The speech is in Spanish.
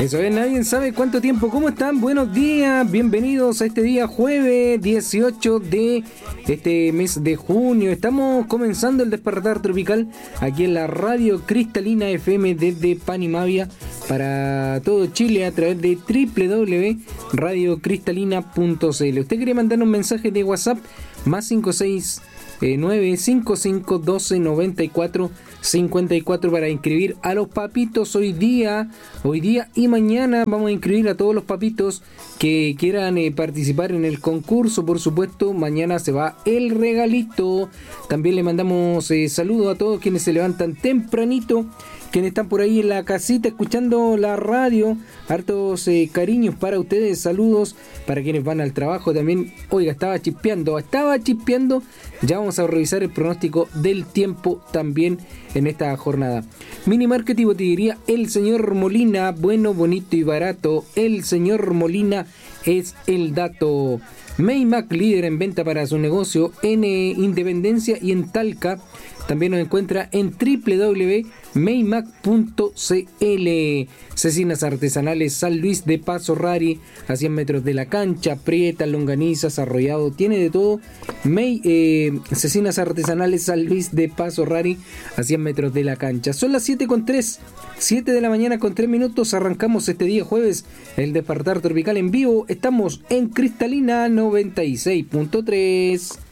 Eso es, nadie sabe cuánto tiempo. ¿Cómo están? Buenos días, bienvenidos a este día jueves 18 de este mes de junio. Estamos comenzando el despertar tropical aquí en la radio Cristalina FM desde Panimavia para todo Chile a través de www.radiocristalina.cl. Usted quiere mandar un mensaje de WhatsApp más 569-5512-94-54 para inscribir a los papitos hoy día y mañana. Vamos a inscribir a todos los papitos que quieran participar en el concurso. Por supuesto, mañana se va el regalito. También le mandamos saludos a todos quienes se levantan tempranito, quienes están por ahí en la casita escuchando la radio. Hartos cariños para ustedes, saludos para quienes van al trabajo también. Oiga, estaba chispeando. Ya vamos a revisar el pronóstico del tiempo también en esta jornada. Mini Market y Botillería El Señor Molina, bueno, bonito y barato. El Señor Molina es el dato. Maymac, líder en venta para su negocio en Independencia y en Talca. También nos encuentra en www.maymac.cl. Cecinas artesanales San Luis de Paso Rari, a 100 metros de la cancha. Prietas, longanizas, arrollado, tiene de todo. Cecinas artesanales San Luis de Paso Rari, a 100 metros de la cancha. Son las 7:03, 7 de la mañana con 3 minutos. Arrancamos este día jueves el despertar tropical en vivo. Estamos en Cristalina 96.3.